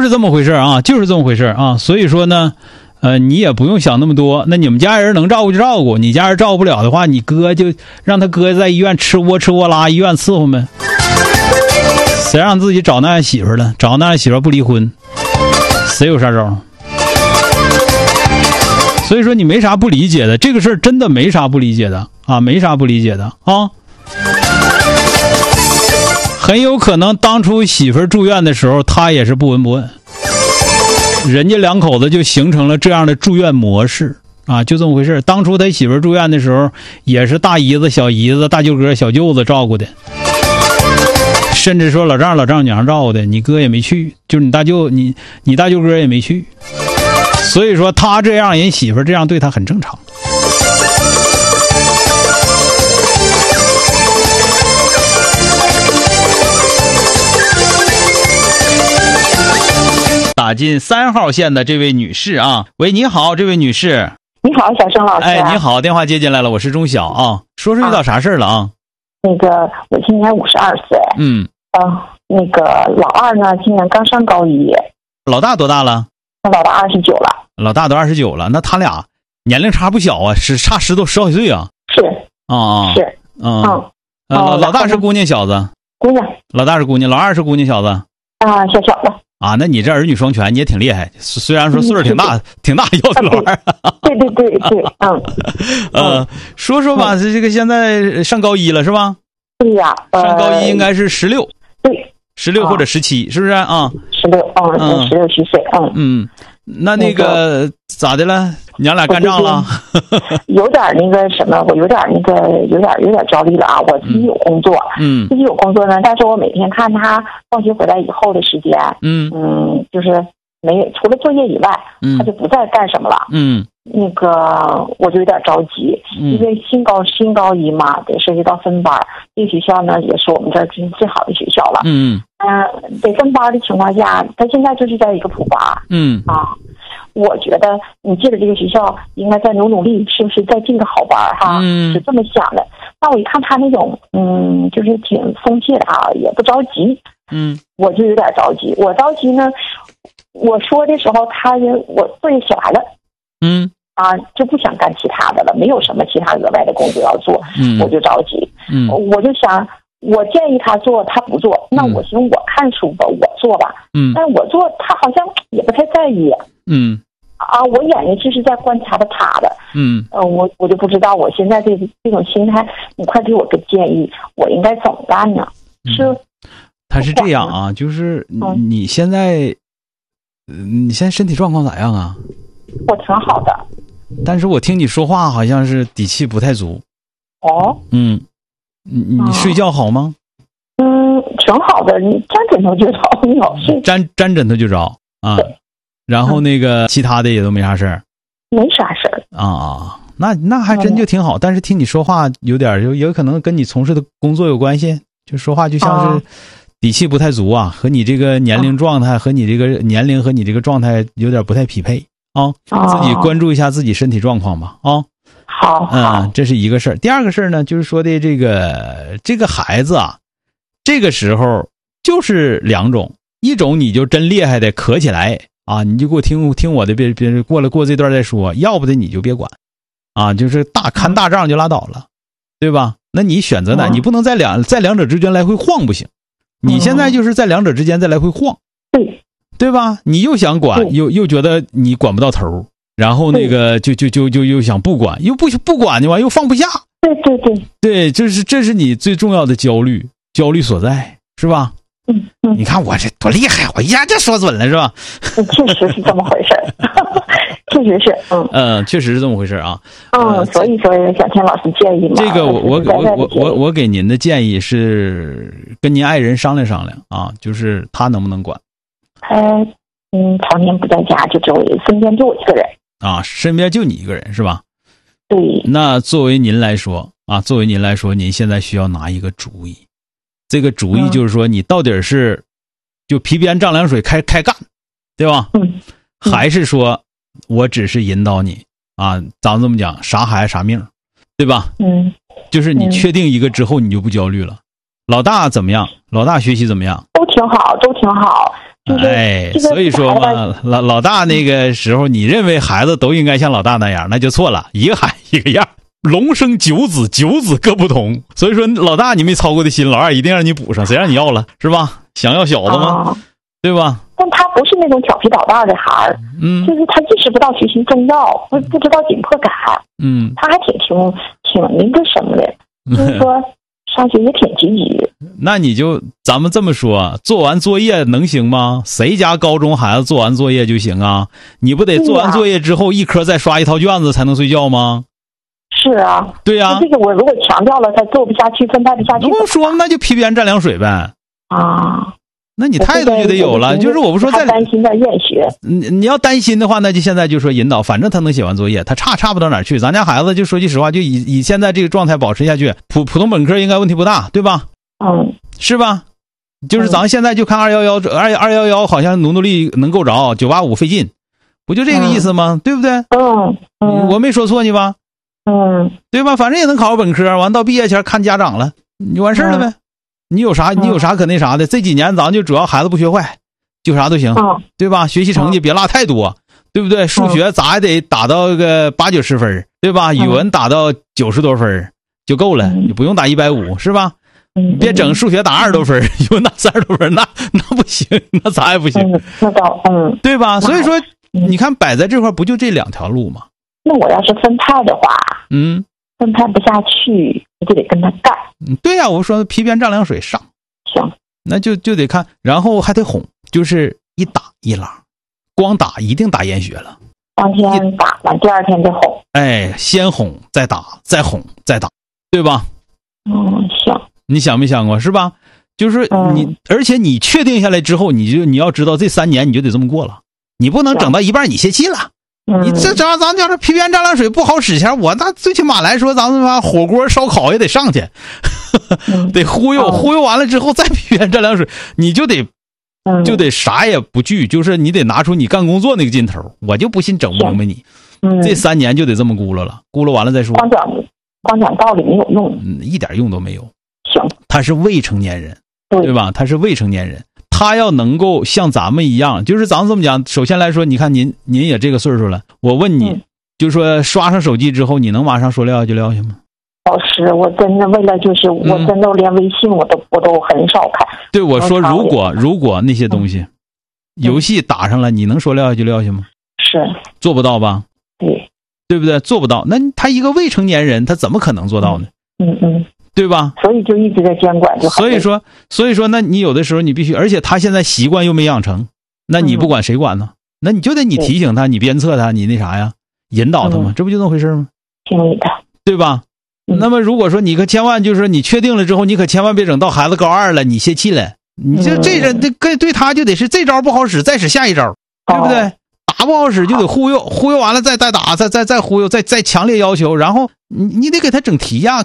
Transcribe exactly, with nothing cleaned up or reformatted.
就是这么回事啊，就是这么回事啊。所以说呢，呃，你也不用想那么多。那你们家人能照顾就照顾，你家人照顾不了的话，你哥就让他哥在医院吃窝吃窝拉，医院伺候呗。谁让自己找那样媳妇了？找那样媳妇不离婚，谁有啥招？所以说你没啥不理解的，这个事儿真的没啥不理解的啊，没啥不理解的啊。很有可能当初媳妇儿住院的时候，他也是不闻不问，人家两口子就形成了这样的住院模式啊，就这么回事。当初他媳妇儿住院的时候，也是大姨子、小姨子、大舅哥、小舅子照顾的，甚至说老丈人、老丈娘照顾的，你哥也没去，就是你大舅、你你大舅哥也没去。所以说他这样人媳妇儿这样对他很正常。打进三号线的这位女士啊，喂，你好，这位女士。 你好，小生老师。 哎，你好，电话接进来了，我是钟晓啊，说说遇到啥事了啊？ 那个我今年五十二岁。 嗯。 呃，那个老二呢，今年刚上高一。 老大多大了？ 老大二十九了。 老大都二十九了，那他俩年龄差不小啊，是差十多十好几岁啊。 是。 啊啊。 是。 嗯。 嗯。 呃，老老大是姑娘小子？ 姑娘。 老大是姑娘，老二是姑娘小子？ 啊，小小的。 啊，那你这儿女双全，你也挺厉害。虽然说岁数挺大，嗯、挺大要的老二。 对对对对，嗯。 呃，说说吧，这、嗯、这个现在上高一了是吧？ 对呀、 呃，上高一应该是十六。 对。 十六或者十七、啊，是不是啊？ 十六，嗯，十六七岁，嗯嗯。那那个、那个、咋的了？娘俩干仗了？ 有点那个什么，我有点那个有点有点焦虑了啊！我自己有工作， 嗯， 自己有工作呢，但是我每天看他放学回来以后的时间， 嗯嗯，就是没除了作业以外， 嗯， 他就不再干什么了， 嗯， 那个我就有点着急， 嗯、 因为新高新高一嘛，得涉及到分班，这个学校呢也是我们这儿最好的学校了， 嗯嗯、呃，得分班的情况下，他现在就是在一个普班， 嗯啊。我觉得你进了这个学校，应该再努努力，是不是再进个好班哈？ 嗯， 是这么想的。那我一看他那种，嗯，就是挺松懈的啊，也不着急。 嗯， 我就有点着急。我着急呢，我说的时候，他也我作业写完了。 嗯， 啊，就不想干其他的了，没有什么其他额外的工作要做。 嗯， 我就着急。 嗯， 我就想，我建议他做，他不做，那我寻思我看书吧，我做吧。 嗯， 但我做，他好像也不太在意。 嗯。 啊，我眼睛其实在观察着他的， 嗯， 呃，我我就不知道我现在这这种心态，你快给我个建议，我应该怎么办呢？是， 嗯、他是这样啊，就是你现在，嗯、你现在身体状况咋样啊？ 我挺好的， 但是我听你说话好像是底气不太足。 哦， 嗯，你你睡觉好吗？ 嗯，挺好的，你沾枕头就着，你老睡， 沾沾枕头就着啊。然后那个其他的也都没啥事儿， 没啥事儿啊啊，那那还真就挺好。但是听你说话有点有有可能跟你从事的工作有关系，就说话就像是底气不太足啊，和你这个年龄状态和你这个年龄和你这个状态有点不太匹配啊。自己关注一下自己身体状况吧啊。 好， 嗯，这是一个事儿。第二个事儿呢，就是说的这个这个孩子啊，这个时候就是两种，一种你就真厉害的咳起来。啊，你就给我听听我的，别别过了过这段再说，要不得你就别管，啊，就是大看大仗就拉倒了，对吧？那你选择哪？你不能在两在两者之间来回晃不行，你现在就是在两者之间再来回晃， 对对吧？你又想管，又又觉得你管不到头，然后那个就就就就又想不管，又不不管的话又放不下， 对对对对，这是这是你最重要的焦虑焦虑所在，是吧？ 嗯嗯， 你看我这多厉害，我一下就说准了，是吧？ 确实是这么回事儿，确实是，嗯嗯，确实是这么回事啊。 嗯，所以说想听老师建议嘛。 这个我我我我我我给您的建议是跟您爱人商量商量啊，就是他能不能管？ 他嗯，常年不在家，就只有身边就我一个人啊，身边就你一个人是吧？ 对。 那作为您来说啊，作为您来说，您现在需要拿一个主意。这个主意就是说，你到底是就皮鞭丈凉水开开干，对吧？ 嗯， 还是说我只是引导你啊？咱这么讲，啥孩子啥命，对吧？ 嗯， 就是你确定一个之后，你就不焦虑了。老大怎么样？老大学习怎么样？ 都挺好，都挺好。 哎，所以说嘛，老老大那个时候，你认为孩子都应该像老大那样，那就错了，一个孩一个样。龙生九子，九子各不同。所以说，老大你没操过的心，老二一定让你补上，谁让你要了，是吧？想要小的吗？啊、对吧？ 但他不是那种调皮捣蛋的孩儿，嗯，就是他意识不到学习重要，不不知道紧迫感，嗯，他还挺听挺那个什么的，就是说上学也挺积极。 那你就咱们这么说，做完作业能行吗？谁家高中孩子做完作业就行啊？你不得做完作业之后一科再刷一套卷子才能睡觉吗？ 是啊， 对呀、啊。 这个我如果强调了，他做不下去，分派不下去。 我说那就批边蘸凉水呗。 啊， 那你态度就得有了。就是我不说在担心在厌学， 你你要担心的话，那就现在就说引导，反正他能写完作业，他差差不到哪儿去。咱家孩子就说句实话，就以以现在这个状态保持下去，普普通本科应该问题不大，对吧？ 嗯， 是吧？就是咱现在就看二幺幺二二幺幺，好像努努力能够着，九八五费劲，不就这个意思吗？嗯、对不对？ 嗯嗯， 我没说错你吧？ 嗯， 对吧？反正也能考上本科，完到毕业前看家长了，你完事儿了呗。嗯、你有啥你有啥可那啥的？这几年咱就主要孩子不学坏，就啥都行， 嗯、 对吧？学习成绩别落太多，对不对？数学咋也得打到个八九十分，对吧？语文打到九十多分就够了，你不用打一百五，是吧？别整数学打二十多分，语文打三十多分，那那不行，那咋也不行， 嗯、那倒嗯， 对吧？所以说，你看摆在这块不就这两条路吗？ 那我要是分派的话， 嗯， 分派不下去，我就得跟他干。 嗯，对呀、啊，我说批边蘸凉水上， 行， 那就就得看，然后还得哄，就是一打一拉，光打一定打厌学了。 当天打完，第二天再哄。 哎，先哄再打，再哄再打，对吧？ 嗯，行。 你想没想过是吧？就是你，嗯、而且你确定下来之后，你就你要知道这三年你就得这么过了，你不能整到一半你泄气了。你这咱咱叫这批边蘸凉水不好使前，我那最起码来说，咱们把火锅烧烤也得上去，得忽悠、嗯、忽悠完了之后再批边蘸凉水，你就得就得啥也不惧，就是你得拿出你干工作那个劲头。我就不信整不明白你， 嗯、 这三年就得这么咕噜了，咕噜完了再说。 光讲光讲道理没有用， 嗯，一点用都没有。 行， 他是未成年人， 对, 对吧？他是未成年人。他要能够像咱们一样，就是咱们这么讲，首先来说，你看您您也这个岁数了，我问你，嗯、就说刷上手机之后，你能马上说撂下就撂下吗？ 老师，我真的为了就是，我真的连微信我都、嗯、我都很少看。 对，我说如果如果那些东西，嗯、游戏打上了，你能说撂下就撂下吗？ 是做不到吧？ 对， 对不对？做不到。那他一个未成年人，他怎么可能做到呢？ 嗯嗯。 对吧？ 所以就一直在监管就好。 所以说，所以说，那你有的时候你必须，而且他现在习惯又没养成，那你不管谁管呢？嗯、那你就得你提醒他，你鞭策他，你那啥呀，引导他嘛，嗯、这不就那么回事吗？ 听你的， 对吧？嗯、那么如果说你可千万就是说你确定了之后，你可千万别整到孩子高二了，你泄气了，你这、嗯、这人这对对他就得是这招不好使，再使下一招，对不对？哦、打不好使就得忽悠，忽悠完了再再打，再再再忽悠，再再强烈要求，然后你你得给他整题呀，